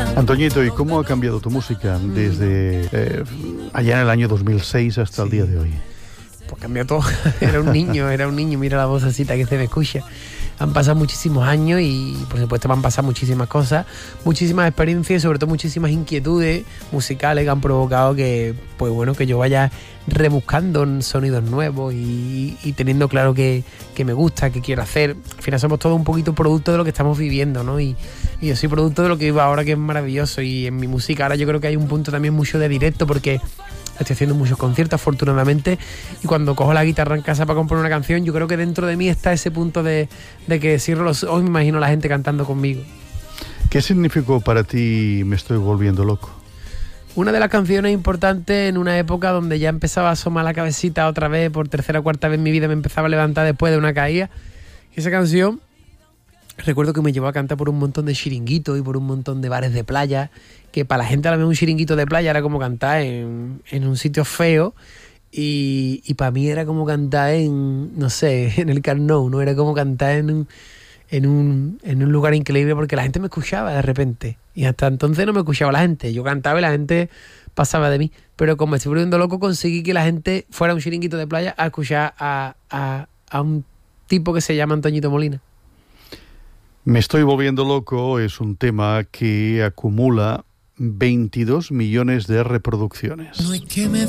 Antoñito, ¿y cómo ha cambiado tu música desde allá en el año 2006 hasta el día de hoy? Pues cambió todo. Era un niño, mira la vocecita que se me escucha. Han pasado muchísimos años y por supuesto me han pasado muchísimas cosas, muchísimas experiencias y sobre todo muchísimas inquietudes musicales que han provocado que, pues bueno, que yo vaya rebuscando sonidos nuevos y teniendo claro que me gusta, que quiero hacer. Al final somos todos un poquito producto de lo que estamos viviendo, ¿no? Y yo soy producto de lo que vivo ahora, que es maravilloso. Y en mi música ahora yo creo que hay un punto también mucho de directo, porque estoy haciendo muchos conciertos, afortunadamente, y cuando cojo la guitarra en casa para componer una canción, yo creo que dentro de mí está ese punto de que cierro los ojos y me imagino a la gente cantando conmigo. ¿Qué significó para ti Me estoy volviendo loco? Una de las canciones importantes en una época donde ya empezaba a asomar la cabecita otra vez, por tercera o cuarta vez en mi vida me empezaba a levantar después de una caída. Y esa canción, recuerdo que me llevó a cantar por un montón de chiringuitos y por un montón de bares de playa, que para la gente a la vez un chiringuito de playa era como cantar en un sitio feo, y para mí era como cantar en, no sé, en el Camp Nou, ¿no? Era como cantar en un lugar increíble, porque la gente me escuchaba de repente, y hasta entonces no me escuchaba la gente, yo cantaba y la gente pasaba de mí, pero como Me estoy volviendo loco conseguí que la gente fuera a un chiringuito de playa a escuchar a un tipo que se llama Antoñito Molina. Me estoy volviendo loco es un tema que acumula 22 millones de reproducciones. No es que me